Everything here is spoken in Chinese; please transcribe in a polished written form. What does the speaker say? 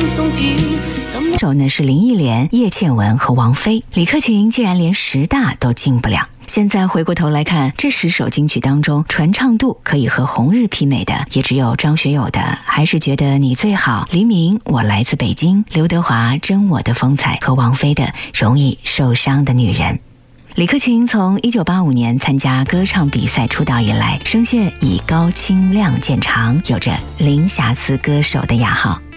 送片。 首呢是林忆莲、叶倩文和王菲。李克勤竟然连10大都进不了。现在回过头来看，这10首金曲当中，传唱度可以和红日媲美的，也只有张学友的《还是觉得你最好》，黎明《我来自北京》，刘德华《真我的风采》和王菲的《容易受伤的女人》。李克勤从1985年参加歌唱比赛出道以来，声线以高清亮见长，有着零瑕疵歌手的雅号。